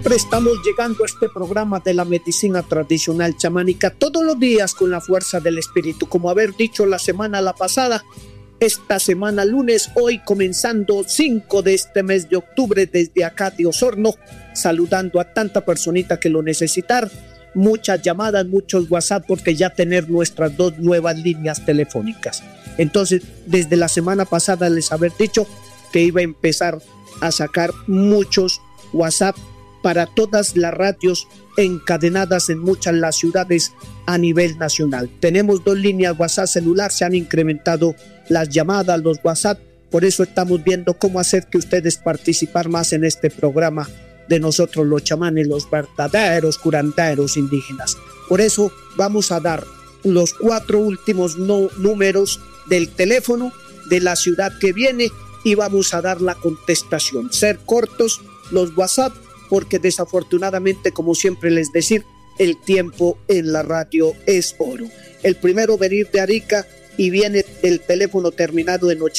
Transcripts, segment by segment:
Siempre estamos llegando a este programa de la medicina tradicional chamánica todos los días con la fuerza del espíritu. Como haber dicho la pasada, esta semana lunes, hoy comenzando 5 de este mes de octubre desde acá de Osorno, saludando a tanta personita que lo necesitar. Muchas llamadas, muchos WhatsApp, porque ya tener nuestras 2 nuevas líneas telefónicas. Entonces, desde la semana pasada les haber dicho que iba a empezar a sacar muchos WhatsApp para todas las radios encadenadas en muchas las ciudades a nivel nacional. Tenemos 2 líneas WhatsApp celular, se han incrementado las llamadas, los WhatsApp, por eso estamos viendo cómo hacer que ustedes participar más en este programa de nosotros los chamanes, los verdaderos curanderos indígenas. Por eso vamos a dar los 4 últimos números del teléfono de la ciudad que viene y vamos a dar la contestación. Ser cortos los WhatsApp, porque desafortunadamente, como siempre les decir, el tiempo en la radio es oro. El primero venir de Arica y viene el teléfono terminado en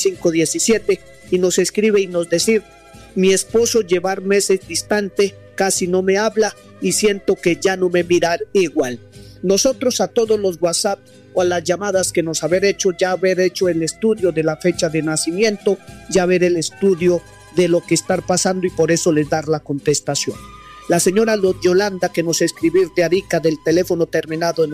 8517 y nos escribe y nos decir: mi esposo llevar meses distante, casi no me habla y siento que ya no me mirar igual. Nosotros a todos los WhatsApp o a las llamadas que nos haber hecho el estudio de la fecha de nacimiento, ya ver el estudio de lo que está pasando y por eso les dar la contestación. La señora Yolanda, que nos escribió de Arica del teléfono terminado en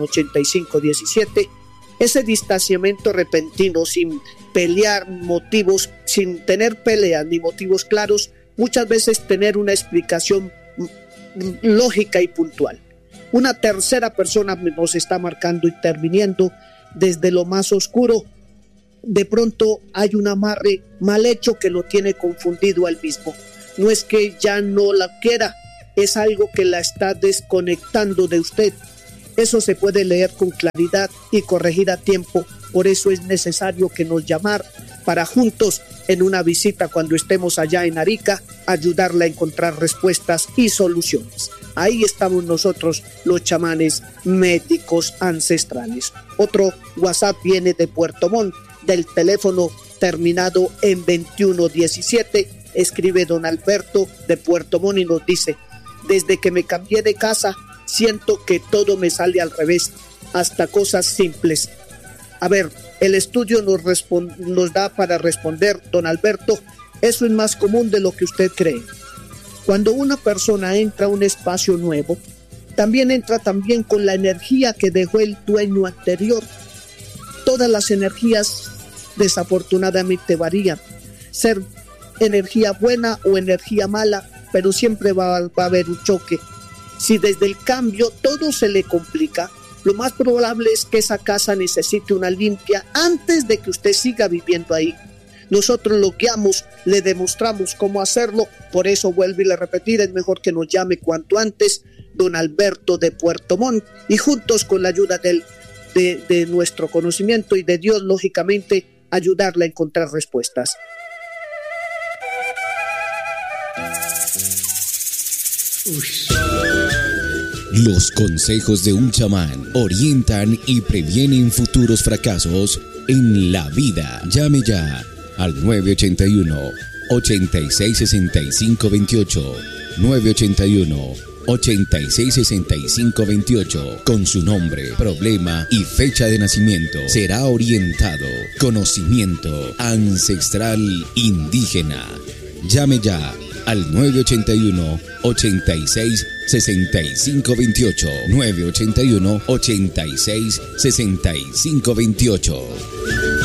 8517, ese distanciamiento repentino sin pelear motivos, sin tener peleas ni motivos claros, muchas veces tener una explicación lógica y puntual. Una tercera persona nos está marcando, interviniendo desde lo más oscuro. De pronto hay un amarre mal hecho que lo tiene confundido al mismo. No es que ya no la quiera, es algo que la está desconectando de usted. Eso se puede leer con claridad y corregir a tiempo. Por eso es necesario que nos llamar para juntos en una visita cuando estemos allá en Arica ayudarle a encontrar respuestas y soluciones. Ahí estamos nosotros, los chamanes médicos ancestrales. Otro WhatsApp viene de Puerto Montt, del teléfono terminado en 2117. Escribe don Alberto de Puerto Montt y nos dice: desde que me cambié de casa siento que todo me sale al revés, hasta cosas simples. A ver, el estudio nos da para responder, don Alberto, eso es más común de lo que usted cree. Cuando una persona entra a un espacio nuevo, también entra con la energía que dejó el dueño anterior. Todas las energías desafortunadamente varían. Ser energía buena o energía mala, pero siempre va a haber un choque. Si desde el cambio todo se le complica, lo más probable es que esa casa necesite una limpia antes de que usted siga viviendo ahí. Nosotros lo guiamos, le demostramos cómo hacerlo, por eso vuelvo y le repetir, es mejor que nos llame cuanto antes, don Alberto de Puerto Montt, y juntos con la ayuda de nuestro conocimiento y de Dios, lógicamente, ayudarle a encontrar respuestas. Los consejos de un chamán orientan y previenen futuros fracasos en la vida. Llame ya al 981-866528, 981-866528, con su nombre, problema y fecha de nacimiento. Será orientado. Conocimiento ancestral indígena. Llame ya al 981-866528, 981-866528.